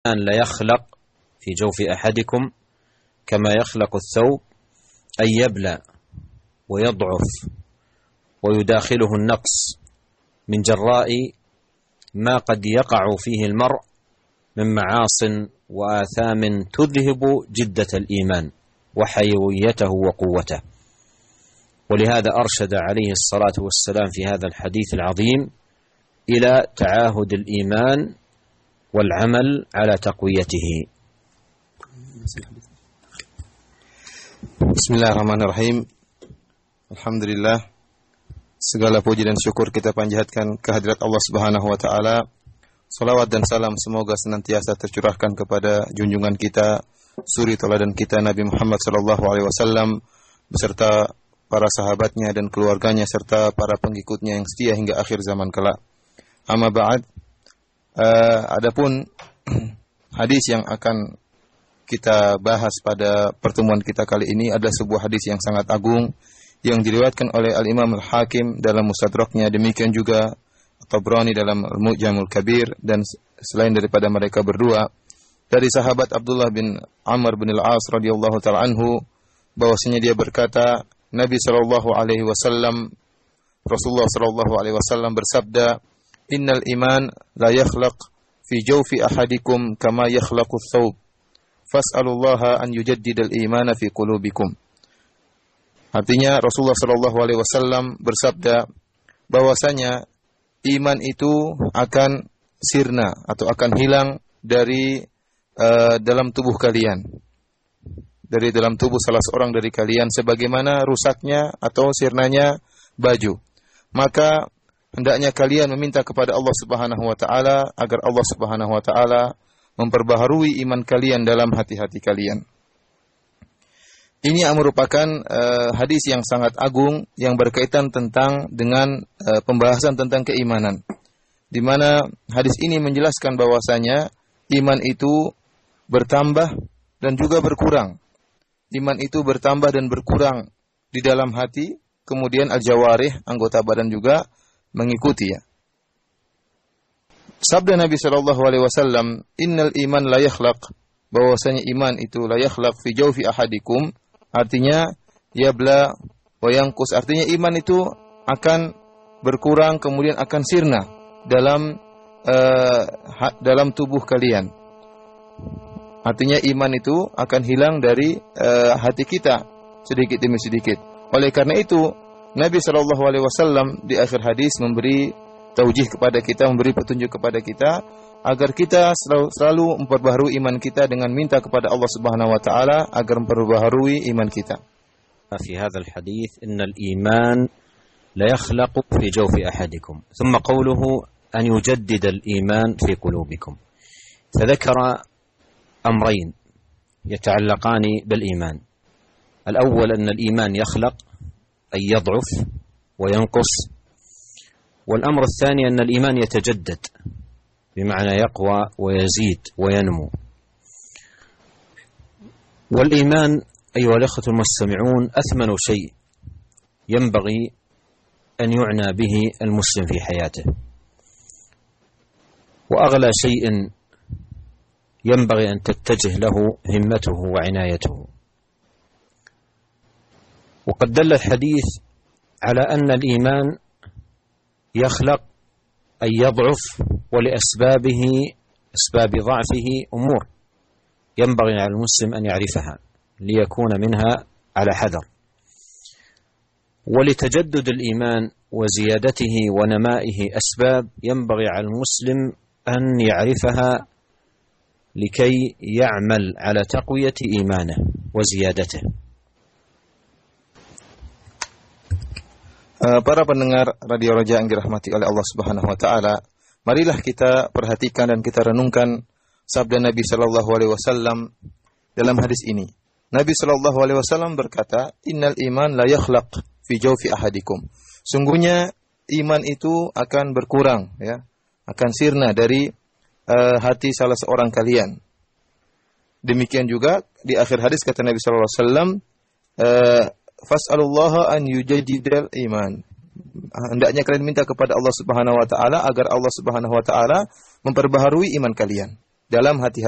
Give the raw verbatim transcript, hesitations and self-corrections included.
لا يخلق في جوف أحدكم كما يخلق الثوب أن يبلى ويضعف ويداخله النقص من جراء ما قد يقع فيه المرء من معاص وآثام تذهب جدة الإيمان وحيويته وقوته. ولهذا أرشد عليه الصلاة والسلام في هذا الحديث العظيم إلى تعاهد الإيمان والعمل على تقويته. Bismillahirrahmanirrahim. Alhamdulillah, segala puji dan syukur kita panjatkan kehadirat Allah Subhanahu wa taala. Salawat dan salam semoga senantiasa tercurahkan kepada junjungan kita, suri teladan kita Nabi Muhammad sallallahu alaihi wasallam beserta para sahabatnya dan keluarganya serta para pengikutnya yang setia hingga akhir zaman kelak. Amma ba'd, uh, adapun hadis yang akan kita bahas pada pertemuan kita kali ini adalah sebuah hadis yang sangat agung yang diriwayatkan oleh Al-Imam Al-Hakim dalam Mustadraknya, demikian juga Tabrani dalam Al-Mu'jamul Kabir, dan selain daripada mereka berdua dari sahabat Abdullah bin Amr bin Al-As radhiyallahu taala anhu bahwasanya dia berkata, Nabi sallallahu alaihi wasallam Rasulullah sallallahu alaihi wasallam bersabda, "Innal iman la yakhlaq fi jawfi ahadikum kama yakhlaqu ats-tsawb. Fas'alullaha an yujaddidal imana fi qulubikum." Artinya Rasulullah sallallahu alaihi wasallam bersabda bahwasanya iman itu akan sirna atau akan hilang dari uh, dalam tubuh kalian. Dari dalam tubuh salah seorang dari kalian sebagaimana rusaknya atau sirnanya baju. Maka hendaknya kalian meminta kepada Allah Subhanahu wa taala agar Allah Subhanahu wa taala memperbaharui iman kalian dalam hati-hati kalian. Ini merupakan uh, hadis yang sangat agung yang berkaitan tentang dengan uh, pembahasan tentang keimanan. Di mana hadis ini menjelaskan bahwasanya iman itu bertambah dan juga berkurang. Iman itu bertambah dan berkurang di dalam hati, kemudian al-jawarih, anggota badan juga mengikuti ya. Sabda Nabi sallallahu alaihi wasallam, "Innal iman la yakhlaq", bahwasanya iman itu la yakhlaq fi jawfi ahadikum, artinya yabla wa yanqus, artinya iman itu akan berkurang kemudian akan sirna dalam uh, ha, dalam tubuh kalian. Artinya iman itu akan hilang dari uh, hati kita sedikit demi sedikit. Oleh karena itu Nabi sallallahu alaihi wasallam di akhir hadis memberi taujih kepada kita, memberi petunjuk kepada kita agar kita selalu, selalu memperbaharui iman kita dengan minta kepada Allah Subhanahu wa taala agar memperbaharui iman kita. في هذا الحديث إن الإيمان لا يخلق في جوف أحدكم ثم قوله أن يجدد الإيمان في قلوبكم. فذكر أمرين يتعلقان بالإيمان. الأول أن الإيمان يخلق أي يضعف وينقص، والأمر الثاني أن الإيمان يتجدد بمعنى يقوى ويزيد وينمو. والإيمان أيها الأخوة المستمعون أثمن شيء ينبغي أن يعنى به المسلم في حياته، وأغلى شيء ينبغي أن تتجه له همته وعنايته. وقد دل الحديث على أن الإيمان يخلق أي يضعف، ولأسبابه أسباب ضعفه أمور ينبغي على المسلم أن يعرفها ليكون منها على حذر. ولتجدد الإيمان وزيادته ونمائه أسباب ينبغي على المسلم أن يعرفها لكي يعمل على تقوية إيمانه وزيادته. Para pendengar Radio Raja yang dirahmati oleh Allah Subhanahu wa taala, marilah kita perhatikan dan kita renungkan sabda Nabi sallallahu alaihi wasallam dalam hadis ini. Nabi sallallahu alaihi wasallam berkata, "Innal iman la yakhlaq fi jawfi ahadikum." Sungguhnya iman itu akan berkurang ya, akan sirna dari uh, hati salah seorang kalian. Demikian juga di akhir hadis kata Nabi sallallahu alaihi wasallam, uh, fas'alullaha an yujaddidal iman. Hendaknya kalian minta kepada Allah Subhanahu wa taala agar Allah Subhanahu wa taala memperbaharui iman kalian dalam hati